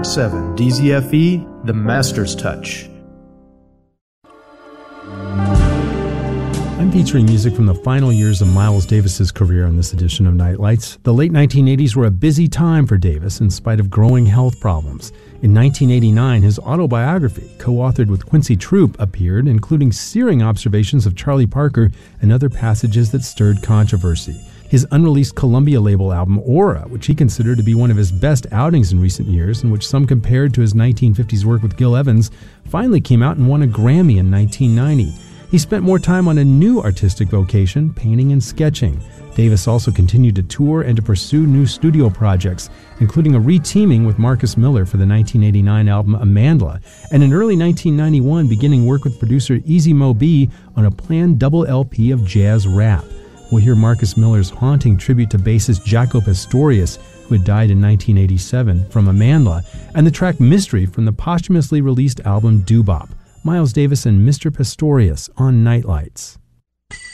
101.7 DZFE, The Master's Touch. I'm featuring music from the final years of Miles Davis's career on this edition of Nightlights. The late 1980s were a busy time for Davis in spite of growing health problems. In 1989, his autobiography, co-authored with Quincy Troupe, appeared, including searing observations of Charlie Parker and other passages that stirred controversy. His unreleased Columbia label album, Aura, which he considered to be one of his best outings in recent years, and which some compared to his 1950s work with Gil Evans, finally came out and won a Grammy in 1990. He spent more time on a new artistic vocation, painting and sketching. Davis also continued to tour and to pursue new studio projects, including a re-teaming with Marcus Miller for the 1989 album Amandla, and in early 1991 beginning work with producer Easy Mo Bee on a planned double LP of jazz rap. We'll hear Marcus Miller's haunting tribute to bassist Jaco Pastorius, who had died in 1987, from Amandla, and the track Mystery from the posthumously released album Doo-Bop. Miles Davis and Mr. Pastorius on Nightlights.